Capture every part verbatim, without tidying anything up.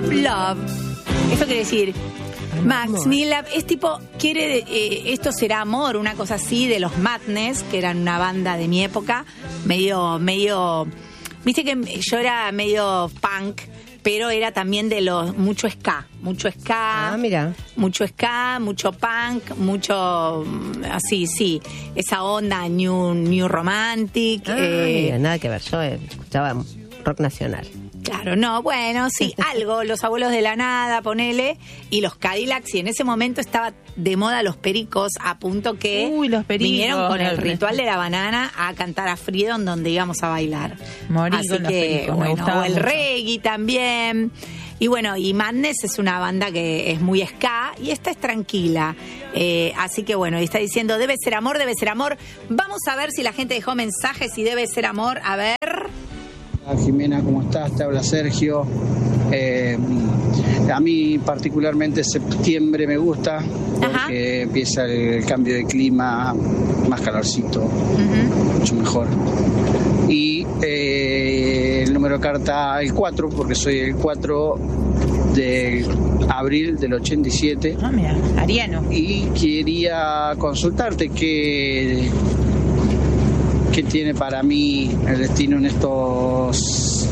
of Love. Eso quiere decir, Max Milab es tipo, quiere, eh, esto será amor, una cosa así, de los Madness, que eran una banda de mi época, medio, medio, viste que yo era medio punk, pero era también de los, mucho ska, mucho ska, ah, mira. mucho ska, mucho punk, mucho, así, sí, esa onda new, new romantic. Ah, eh, mira, nada que ver, yo eh, escuchaba rock nacional. Claro, no, bueno, sí, algo, los Abuelos de la Nada, ponele, y los Cadillacs, y en ese momento estaba de moda los Pericos, a punto que Uy, los Pericos, vinieron con el Ritual de la Banana a cantar a Freedom, donde íbamos a bailar. Morí Así con los que, Pericos, me bueno, gustaba o el mucho. reggae también. Y bueno, y Madness es una banda que es muy ska, y esta es tranquila. Eh, así que bueno, y está diciendo, debe ser amor, debe ser amor. Vamos a ver si la gente dejó mensajes y debe ser amor, a ver... Hola Jimena, ¿cómo estás? Te habla Sergio. Eh, a mí particularmente septiembre me gusta porque Ajá. empieza el cambio de clima, más calorcito, Uh-huh. mucho mejor. Y eh, el número de carta el cuatro, porque soy el cuatro de abril del ochenta y siete. Ah, mira, ariano. Y quería consultarte qué... ¿Qué tiene para mí el destino en estos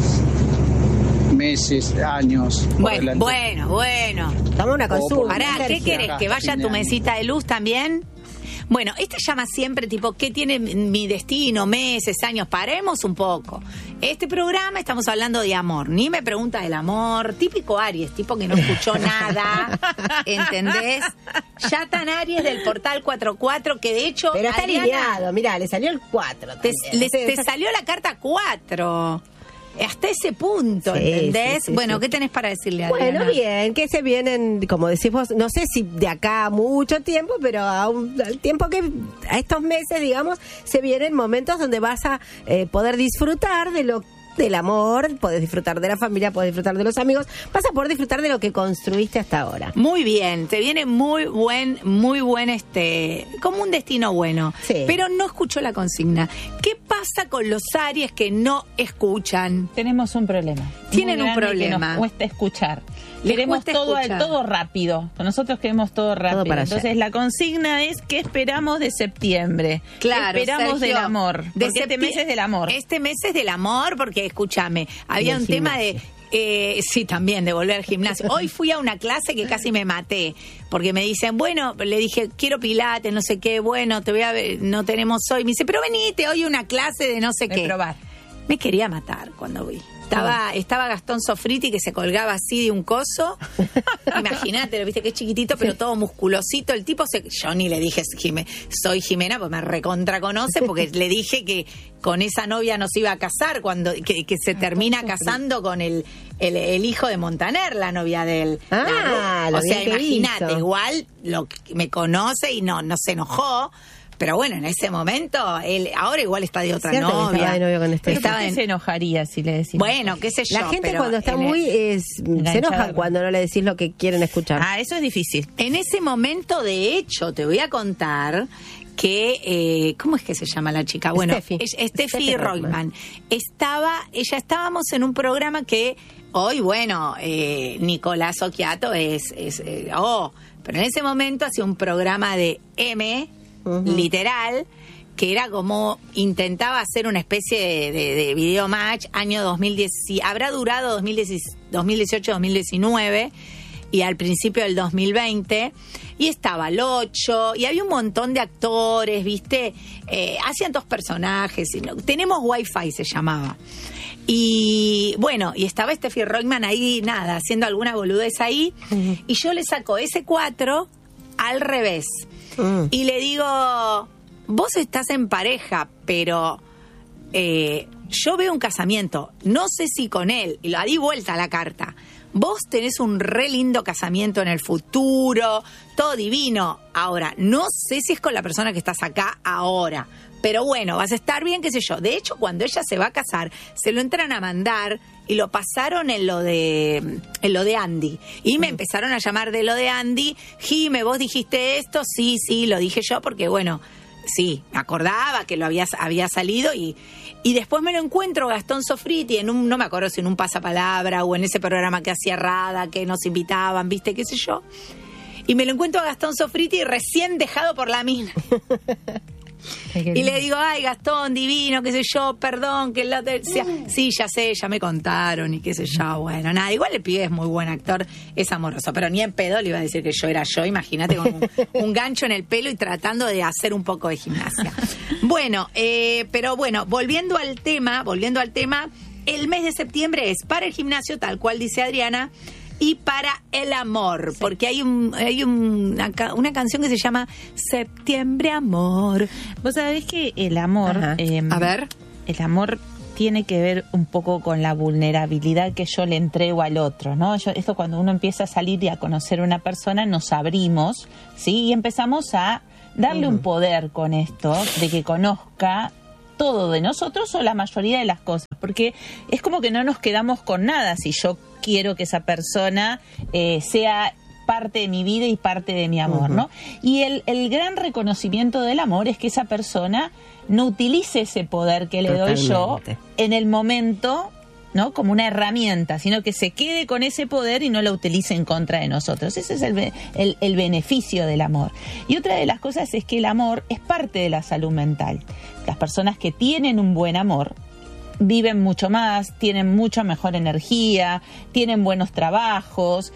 meses, años? por Bueno, delante? bueno, bueno. Dame una consulta. Pará, ¿qué Sergio. querés? ¿Que vaya tu mesita de luz también? Bueno, este llama siempre tipo, ¿qué tiene mi destino? Meses, años. Paremos un poco. Este programa estamos hablando de amor. Ni me pregunta del amor. Típico Aries, tipo que no escuchó nada. ¿Entendés? Ya tan Aries del portal cuatro cuatro, que de hecho... Pero está Adriana, alineado, mirá, le salió el cuatro. Te, también. le- Ese- te salió la carta cuatro. Hasta ese punto, Sí, ¿entendés? sí, sí, bueno, sí. ¿qué tenés para decirle a Adriana? Bueno, bien, que se vienen, como decís vos, no sé si de acá a mucho tiempo, pero a un- al tiempo que, a estos meses, digamos, se vienen momentos donde vas a eh, poder disfrutar de lo del amor, podés disfrutar de la familia, podés disfrutar de los amigos, vas a poder disfrutar de lo que construiste hasta ahora. Muy bien, te viene muy buen, muy buen este, como un destino bueno. Sí. Pero no escuchó la consigna. ¿Qué pasa con los Aries que no escuchan? Tenemos un problema. Tienen muy un grande que problema. nos cuesta escuchar. Les Queremos cuesta todo, al- escuchar. todo rápido. Nosotros queremos todo rápido. para Entonces ayer. la consigna es ¿qué esperamos de septiembre? Claro, ¿Qué esperamos Sergio, del amor? de Porque este septi- mes es del amor. Este mes es del amor porque, escúchame, había el un tema de... Eh, sí, también, de volver al gimnasio. Hoy fui a una clase que casi me maté, porque me dicen, bueno, le dije, quiero pilates, no sé qué, bueno, te voy a ver, no tenemos hoy. Me dice, pero venite, hoy una clase de no sé De qué. probar. Me quería matar cuando vi. Estaba, estaba Gastón Sofriti que se colgaba así de un coso. Imagínate, lo viste que es chiquitito, pero todo musculosito. El tipo se. Yo ni le dije, Jime, soy Jimena, pues me recontra conoce, porque le dije que con esa novia no se iba a casar, cuando que, que se termina casando con el, el, el hijo de Montaner, la novia de él. Ah, La- lo o sea, bien que imagínate, hizo. igual lo que me conoce y no, no se enojó. Pero bueno, en ese momento, él ahora igual está de otra Cierto que novia. estaba de novio con este. Pero Estaba ¿por qué en- se enojaría si le decimos? Bueno, qué sé yo. La gente pero cuando está en el- muy... es- se Enganchada enojan con- cuando no le decís lo que quieren escuchar. Ah, eso es difícil. En ese momento, de hecho, te voy a contar que, eh, ¿cómo es que se llama la chica? Bueno, Steffi. es- Steffi Steffi Reutemann. Reutemann. Estaba, ella estábamos en un programa que hoy, bueno, eh, Nicolás Occhiato es, es eh, oh, pero en ese momento hacía un programa de M, Ujú. literal, que era como, intentaba hacer una especie de, de, de video match, año dos mil diez, habrá durado dos mil dieciocho dos mil diecinueve, y al principio del dos mil veinte, y estaba Locho, y había un montón de actores, ¿viste? Eh, hacían dos personajes, y no- tenemos Wi-Fi se llamaba. Y bueno, y estaba Steffi Reutemann ahí, nada, haciendo alguna boludez ahí, y yo le saco ese cuatro al revés. Mm. Y le digo, vos estás en pareja, pero eh, yo veo un casamiento, no sé si con él, y lo di vuelta a la carta. Vos tenés un re lindo casamiento en el futuro, todo divino. Ahora, no sé si es con la persona que estás acá ahora, pero bueno, vas a estar bien, qué sé yo. De hecho, cuando ella se va a casar, se lo entran a mandar y lo pasaron en lo de en lo de Andy. Y me empezaron a llamar de lo de Andy. Jime, vos dijiste esto, sí, sí, lo dije yo, porque bueno, sí, me acordaba que lo había, había salido y, y después me lo encuentro Gastón Sofriti en un, no me acuerdo si en un pasapalabra o en ese programa que hacía Rada, que nos invitaban, viste, qué sé yo. Y me lo encuentro a Gastón Sofriti recién dejado por la mina. Y le digo, ay, Gastón, divino, qué sé yo, perdón, que la tercia. Sí, ya sé, ya me contaron y qué sé yo. Bueno, nada, igual el pibe es muy buen actor, es amoroso, pero ni en pedo le iba a decir que yo era yo, imagínate, con un, un gancho en el pelo y tratando de hacer un poco de gimnasia. Bueno, eh, pero bueno, volviendo al tema, volviendo al tema, el mes de septiembre es para el gimnasio, tal cual dice Adriana, y para el amor, sí. Porque hay un hay un, una, una canción que se llama Septiembre Amor. Vos sabés que el amor, eh, a ver, el amor tiene que ver un poco con la vulnerabilidad que yo le entrego al otro, ¿no? Yo, esto cuando uno empieza a salir y a conocer a una persona, nos abrimos, ¿sí? Y empezamos a darle uh-huh. un poder con esto, de que conozca todo de nosotros o la mayoría de las cosas, porque es como que no nos quedamos con nada si yo quiero que esa persona eh, sea parte de mi vida y parte de mi amor, uh-huh. ¿no? Y el, el gran reconocimiento del amor es que esa persona no utilice ese poder que le Totalmente. doy yo en el momento, ¿no? Como una herramienta, sino que se quede con ese poder y no lo utilice en contra de nosotros. Ese es el, el, el beneficio del amor. Y otra de las cosas es que el amor es parte de la salud mental. Las personas que tienen un buen amor viven mucho más, tienen mucha mejor energía, tienen buenos trabajos,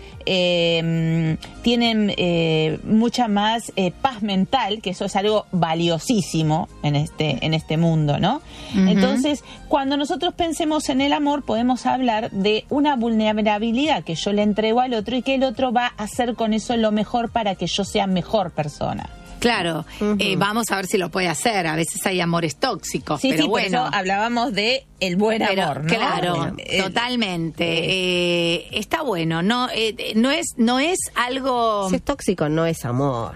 eh, tienen eh, mucha más eh, paz mental, que eso es algo valiosísimo en este, en este mundo, ¿no? Uh-huh. Entonces, cuando nosotros pensemos en el amor, podemos hablar de una vulnerabilidad que yo le entrego al otro y que el otro va a hacer con eso lo mejor para que yo sea mejor persona. Claro, uh-huh. eh, vamos a ver si lo puede hacer. A veces hay amores tóxicos, sí, pero sí, bueno. Por eso hablábamos de el buen pero, amor, ¿no? Claro, eh, totalmente. Eh, eh, está bueno. No, eh, no es, no es algo. Si es tóxico, no es amor.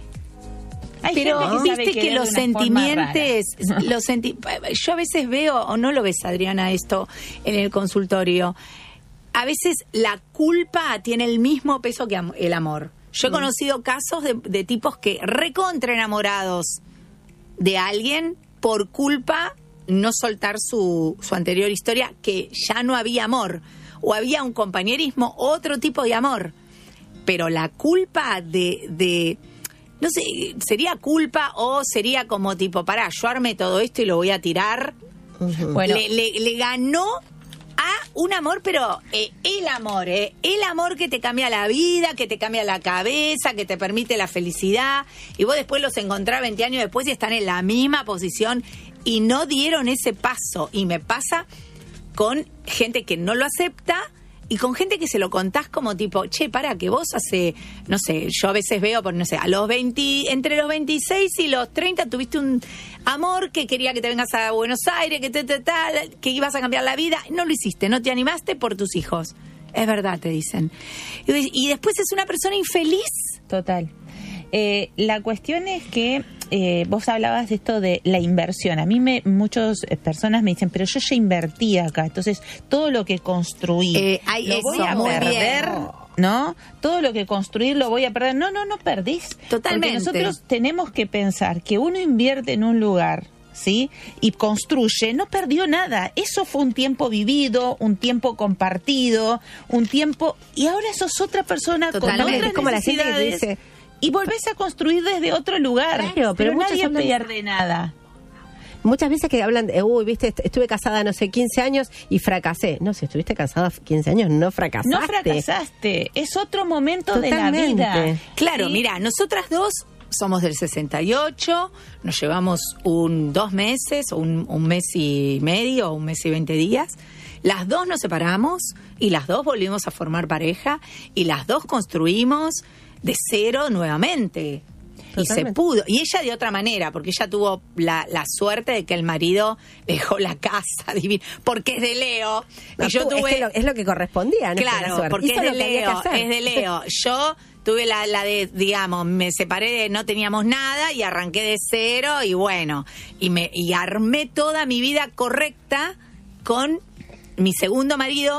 Hay pero que viste que los sentimientos, los senti- yo a veces veo, o no lo ves, Adriana, esto en el consultorio. A veces la culpa tiene el mismo peso que el amor. Yo he conocido casos de, de tipos que recontra enamorados de alguien por culpa no soltar su, su anterior historia, que ya no había amor, o había un compañerismo, otro tipo de amor. Pero la culpa de, de no sé, sería culpa o sería como tipo, pará, yo armé todo esto y lo voy a tirar. Uh-huh. Bueno, le, le, le ganó a un amor, pero eh, el amor, eh, el amor que te cambia la vida, que te cambia la cabeza, que te permite la felicidad, y vos después los encontrás veinte años después y están en la misma posición y no dieron ese paso. Y me pasa con gente que no lo acepta y con gente que se lo contás como tipo, che, para, que vos hace, no sé, yo a veces veo, por no sé, a los veinte, entre los veintiséis y los treinta tuviste un amor que quería que te vengas a Buenos Aires, que te, te, tal, que ibas a cambiar la vida, no lo hiciste, no te animaste por tus hijos. Es verdad, te dicen. Y, y después es una persona infeliz. Total. Eh, la cuestión es que eh, vos hablabas de esto de la inversión. A mí me muchas personas me dicen, pero yo ya invertí acá, entonces todo lo que construí eh, hay lo eso, voy a muy perder, bien. ¿no? Todo lo que construí lo voy a perder. No, no, no perdís. Totalmente. Porque nosotros tenemos que pensar que uno invierte en un lugar, ¿sí? Y construye, no perdió nada. Eso fue un tiempo vivido, un tiempo compartido, un tiempo, y ahora sos otra persona. Totalmente. Con otras es como necesidades. La gente que dice, y volvés a construir desde otro lugar. Claro, pero, pero nadie hablan... pierde nada. Muchas veces que hablan de, uy, viste, estuve casada, no sé, quince años y fracasé. No, si estuviste casada quince años, no fracasaste. No fracasaste. Es otro momento Totalmente. de la vida. Claro, ¿sí? Mira, nosotras dos somos del sesenta y ocho, nos llevamos un dos meses, o un, un mes y medio, o un mes y veinte días. Las dos nos separamos y las dos volvimos a formar pareja y las dos construimos de cero nuevamente. Totalmente. Y se pudo. Y ella de otra manera, porque ella tuvo la, la suerte de que el marido dejó la casa divina, porque es de Leo. No, y yo tú, tuve... es, que lo, es lo que correspondía, ¿no? Claro, suerte. porque Hizo es de Leo, es es de Leo. Yo tuve la, la de, digamos, me separé de no teníamos nada y arranqué de cero y bueno, y me y armé toda mi vida correcta con mi segundo marido,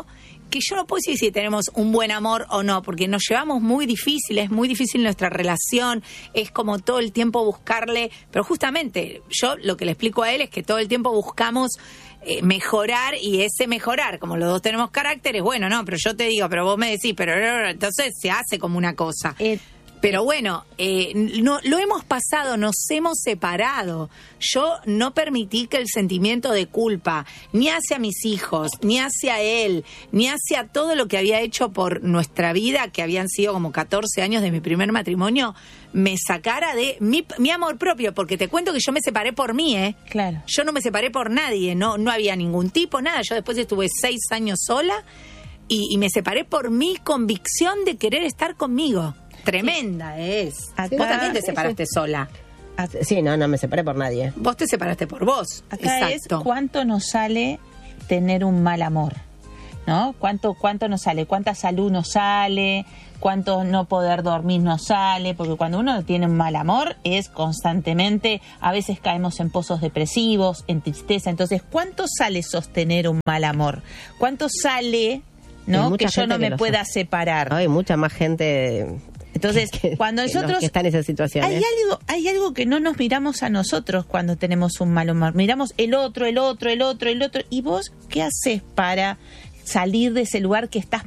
que yo no puedo decir si tenemos un buen amor o no, porque nos llevamos muy difícil, es muy difícil nuestra relación, es como todo el tiempo buscarle, pero justamente yo lo que le explico a él es que todo el tiempo buscamos eh, mejorar, y ese mejorar, como los dos tenemos caracteres, bueno, no, pero yo te digo, pero vos me decís, pero entonces se hace como una cosa. Eh, Pero bueno, eh, no, lo hemos pasado, nos hemos separado. Yo no permití que el sentimiento de culpa, ni hacia mis hijos, ni hacia él, ni hacia todo lo que había hecho por nuestra vida, que habían sido como catorce años de mi primer matrimonio, me sacara de mi, mi amor propio, porque te cuento que yo me separé por mí, ¿eh? Claro. Yo no me separé por nadie, no, no había ningún tipo, nada. Yo después estuve seis años sola y, y me separé por mi convicción de querer estar conmigo. Tremenda sí. es. Acá, vos también te separaste sí, sí. sola. Sí, no, no me separé por nadie. Vos te separaste por vos. Acá Exacto. es cuánto nos sale tener un mal amor, ¿no? Cuánto, cuánto nos sale, cuánta salud nos sale, cuánto no poder dormir nos sale, porque cuando uno tiene un mal amor es constantemente, a veces caemos en pozos depresivos, en tristeza. Entonces, ¿cuánto sale sostener un mal amor? ¿Cuánto sale, no, que yo no me pueda hace. separar? Hay mucha más gente. Entonces, que, cuando nosotros... Que, que está en esa situación. Hay, algo, hay algo que no nos miramos a nosotros cuando tenemos un mal humor. Miramos el otro, el otro, el otro, el otro. ¿Y vos qué haces para salir de ese lugar que estás